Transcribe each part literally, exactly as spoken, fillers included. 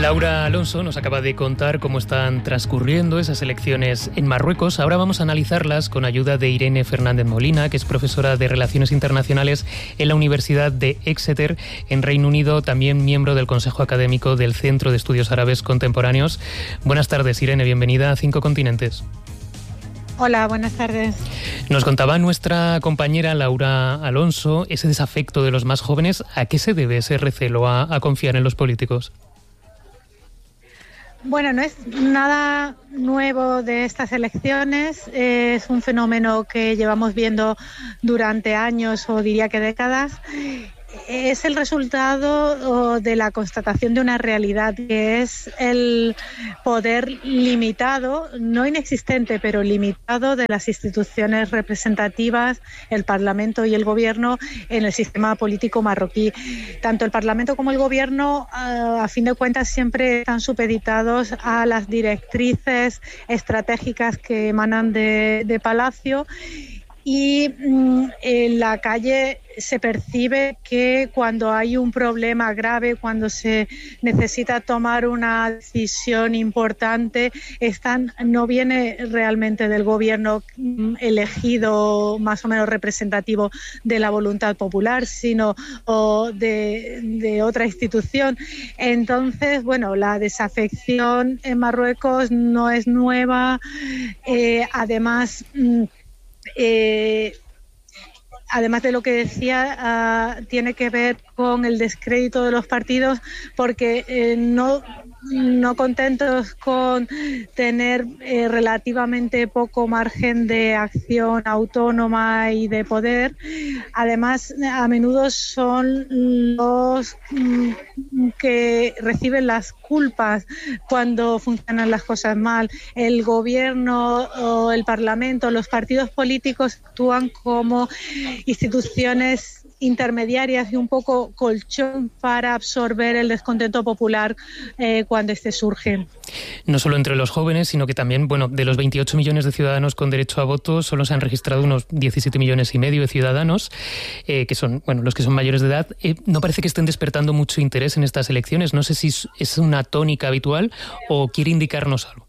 Laura Alonso nos acaba de contar cómo están transcurriendo esas elecciones en Marruecos. Ahora vamos a analizarlas con ayuda de Irene Fernández Molina, que es profesora de Relaciones Internacionales en la Universidad de Exeter, en Reino Unido, también miembro del Consejo Académico del Centro de Estudios Árabes Contemporáneos. Buenas tardes, Irene, bienvenida a Cinco Continentes. Hola, buenas tardes. Nos contaba nuestra compañera Laura Alonso ese desafecto de los más jóvenes. ¿A qué se debe ese recelo a, a confiar en los políticos? Bueno, no es nada nuevo de estas elecciones, es un fenómeno que llevamos viendo durante años o diría que décadas. Es el resultado de la constatación de una realidad, que es el poder limitado, no inexistente, pero limitado, de las instituciones representativas, el Parlamento y el Gobierno, en el sistema político marroquí. Tanto el Parlamento como el Gobierno, a fin de cuentas, siempre están supeditados a las directrices estratégicas que emanan de, de Palacio. Y mmm, en la calle se percibe que cuando hay un problema grave, cuando se necesita tomar una decisión importante, están, no viene realmente del gobierno elegido más o menos representativo de la voluntad popular, sino o de, de otra institución. Entonces, bueno, la desafección en Marruecos no es nueva. Eh, además... Mmm, Eh, además de lo que decía, uh, tiene que ver con el descrédito de los partidos, porque eh, no, no contentos con tener eh, relativamente poco margen de acción autónoma y de poder, además a menudo son los mm, que reciben las culpas cuando funcionan las cosas mal. El gobierno o el parlamento, los partidos políticos actúan como instituciones intermediarias y un poco colchón para absorber el descontento popular eh, cuando este surge. No solo entre los jóvenes, sino que también, bueno, de los veintiocho millones de ciudadanos con derecho a voto, solo se han registrado unos diecisiete millones y medio de ciudadanos, eh, que son, bueno, los que son mayores de edad. Eh, no parece que estén despertando mucho interés en estas elecciones. No sé si es una tónica habitual o quiere indicarnos algo.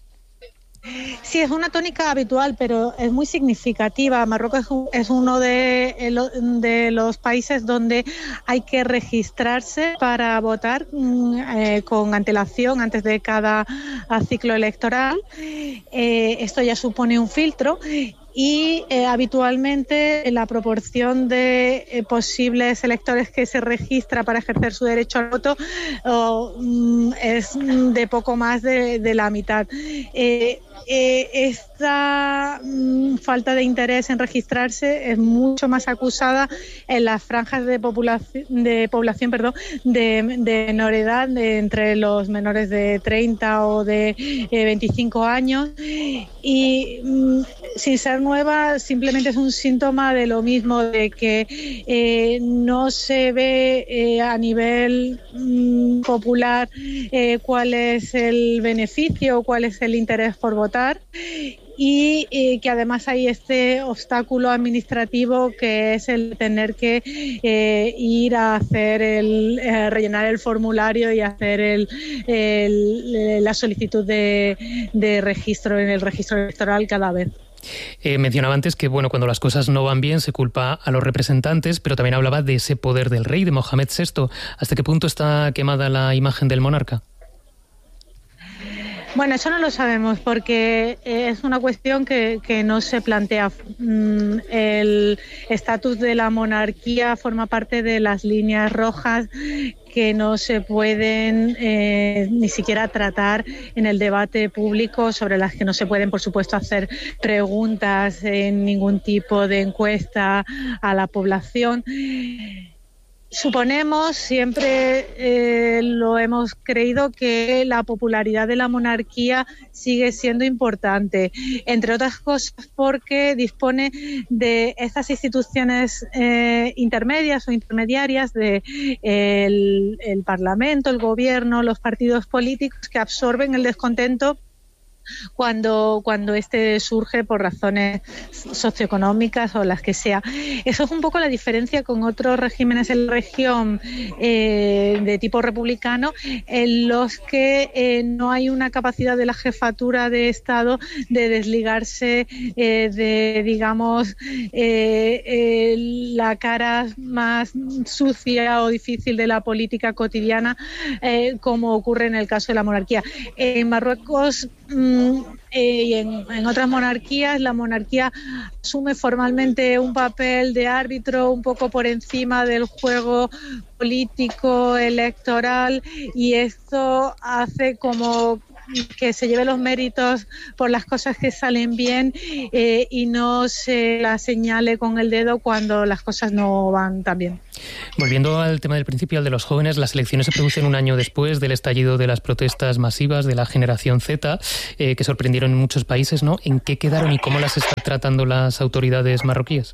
Sí, es una tónica habitual, pero es muy significativa. Marruecos es uno de, de los países donde hay que registrarse para votar eh, con antelación antes de cada ciclo electoral. Eh, esto ya supone un filtro. Y eh, habitualmente la proporción de eh, posibles electores que se registra para ejercer su derecho al voto oh, mm, es de poco más de, de la mitad. Eh, eh, esta mm, falta de interés en registrarse es mucho más acusada en las franjas de población, de, población, perdón, de, de menor edad, de entre los menores de treinta o de eh, veinticinco años, y mm, sin ser nueva, simplemente es un síntoma de lo mismo, de que eh, no se ve eh, a nivel mm, popular eh, cuál es el beneficio, cuál es el interés por votar, y eh, que además hay este obstáculo administrativo que es el tener que eh, ir a hacer el eh, rellenar el formulario y hacer el, el, la solicitud de, de registro en el registro electoral cada vez. Eh, mencionaba antes que, bueno, cuando las cosas no van bien se culpa a los representantes, pero también hablaba de ese poder del rey, de Mohamed sexto. ¿Hasta qué punto está quemada la imagen del monarca? Bueno, eso no lo sabemos porque es una cuestión que, que no se plantea. El estatus de la monarquía forma parte de las líneas rojas que no se pueden eh, ni siquiera tratar en el debate público, sobre las que no se pueden, por supuesto, hacer preguntas en ningún tipo de encuesta a la población. Suponemos, siempre eh, lo hemos creído, que la popularidad de la monarquía sigue siendo importante, entre otras cosas porque dispone de estas instituciones eh, intermedias o intermediarias de eh, el, el Parlamento, el Gobierno, los partidos políticos, que absorben el descontento cuando, cuando este surge por razones socioeconómicas o las que sea. Eso es un poco la diferencia con otros regímenes en la región eh, de tipo republicano, en los que eh, no hay una capacidad de la jefatura de Estado de desligarse eh, de, digamos, eh, eh, la cara más sucia o difícil de la política cotidiana, eh, como ocurre en el caso de la monarquía. En Marruecos mmm, eh, y en, en otras monarquías, la monarquía asume formalmente un papel de árbitro un poco por encima del juego político, electoral, y esto hace como que se lleve los méritos por las cosas que salen bien eh, y no se la señale con el dedo cuando las cosas no van tan bien. Volviendo al tema del principio, al de los jóvenes, las elecciones se producen un año después del estallido de las protestas masivas de la generación Z, eh, que sorprendieron en muchos países, ¿no? ¿En qué quedaron y cómo las están tratando las autoridades marroquíes?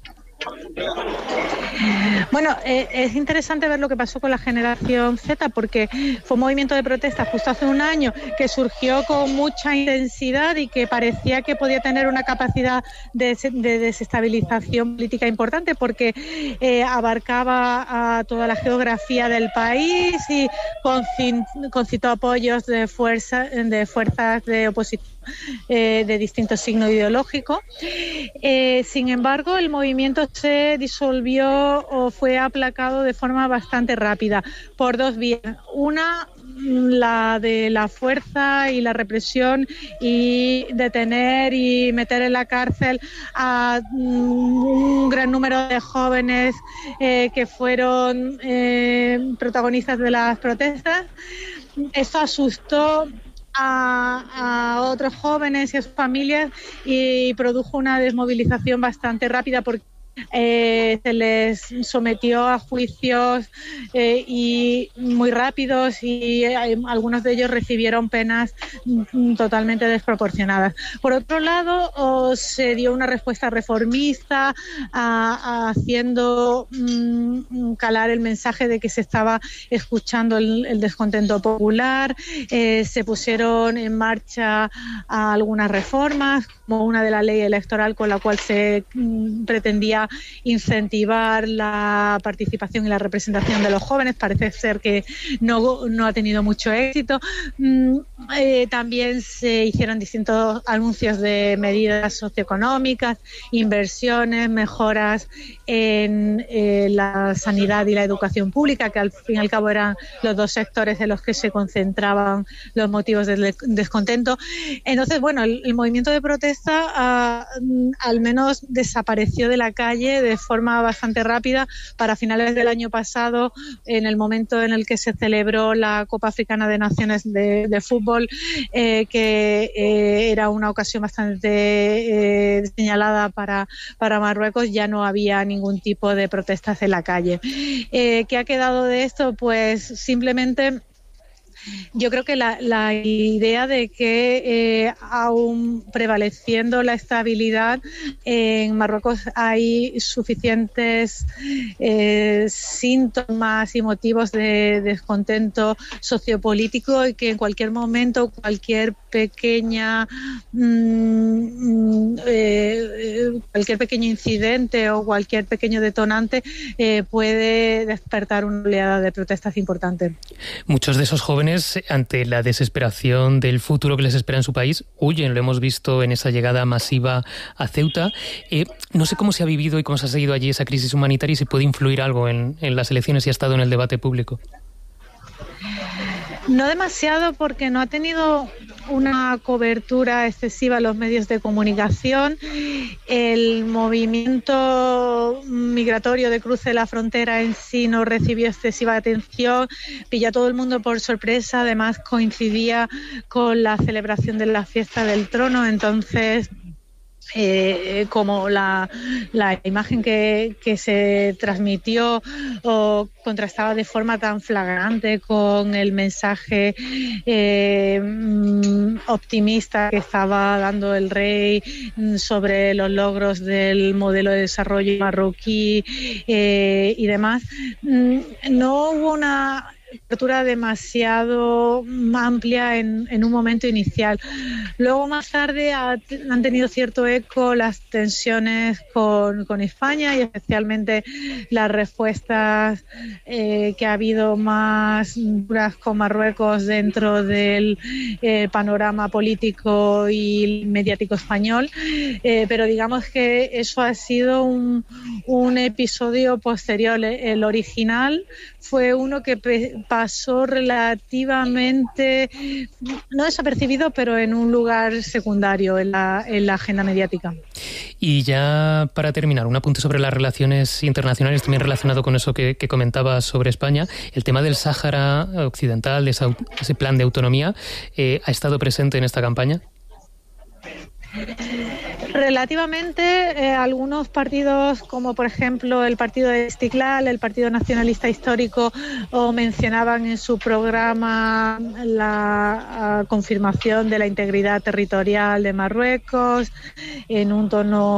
Bueno, eh, es interesante ver lo que pasó con la generación Z, porque fue un movimiento de protesta justo hace un año que surgió con mucha intensidad y que parecía que podía tener una capacidad de, de desestabilización política importante, porque eh, abarcaba a toda la geografía del país y concitó apoyos de, fuerza, de fuerzas de oposición eh, de distintos signos ideológicos. Eh, sin embargo, el movimiento se disolvió o fue aplacado de forma bastante rápida por dos vías. Una, la de la fuerza y la represión y detener y meter en la cárcel a un gran número de jóvenes eh, que fueron eh, protagonistas de las protestas. Esto asustó A, a otros jóvenes y a sus familias y produjo una desmovilización bastante rápida porque Eh, se les sometió a juicios eh, y muy rápidos y eh, algunos de ellos recibieron penas mm, totalmente desproporcionadas. Por otro lado, oh, se dio una respuesta reformista a, a haciendo mm, calar el mensaje de que se estaba escuchando el, el descontento popular. Eh, se pusieron en marcha algunas reformas, como una de la ley electoral con la cual se mm, pretendía incentivar la participación y la representación de los jóvenes. Parece ser que no, no ha tenido mucho éxito. Mm, eh, también se hicieron distintos anuncios de medidas socioeconómicas, inversiones, mejoras en eh, la sanidad y la educación pública, que al fin y al cabo eran los dos sectores en los que se concentraban los motivos del descontento. Entonces, bueno, el, el movimiento de protesta uh, al menos desapareció de la calle de forma bastante rápida para finales del año pasado, en el momento en el que se celebró la Copa Africana de Naciones de, de fútbol, eh, que eh, era una ocasión bastante eh, señalada para, para Marruecos. Ya no había ningún tipo de protestas en la calle. Eh, ¿Qué ha quedado de esto? Pues simplemente yo creo que la, la idea de que eh, aún prevaleciendo la estabilidad, en Marruecos hay suficientes eh, síntomas y motivos de descontento sociopolítico y que en cualquier momento cualquier pequeña mmm, eh, cualquier pequeño incidente o cualquier pequeño detonante eh, puede despertar una oleada de protestas importante. Muchos de esos jóvenes, ante la desesperación del futuro que les espera en su país, huyen. Lo hemos visto en esa llegada masiva a Ceuta. Eh, no sé cómo se ha vivido y cómo se ha seguido allí esa crisis humanitaria y si puede influir algo en, en las elecciones y ha estado en el debate público. No demasiado, porque no ha tenido una cobertura excesiva en los medios de comunicación. El movimiento migratorio de cruce de la frontera en sí no recibió excesiva atención, pilló a todo el mundo por sorpresa, además coincidía con la celebración de la fiesta del trono, entonces Eh, como la, la imagen que, que se transmitió o contrastaba de forma tan flagrante con el mensaje eh, optimista que estaba dando el rey sobre los logros del modelo de desarrollo marroquí eh, y demás, no hubo una cobertura demasiado amplia en, en un momento inicial. Luego, más tarde, ha, han tenido cierto eco las tensiones con, con España y especialmente las respuestas eh, que ha habido más duras con Marruecos dentro del eh, panorama político y mediático español, eh, pero digamos que eso ha sido un, un episodio posterior. El original fue uno que pe- pasó relativamente, no desapercibido, pero en un lugar secundario en la, en la agenda mediática. Y ya para terminar, un apunte sobre las relaciones internacionales, también relacionado con eso que, que comentabas sobre España. El tema del Sáhara Occidental, de esa, ese plan de autonomía, eh, ¿ha estado presente en esta campaña? Relativamente, eh, algunos partidos, como por ejemplo el partido de Istiklal, el Partido Nacionalista Histórico, o mencionaban en su programa la uh, confirmación de la integridad territorial de Marruecos en un tono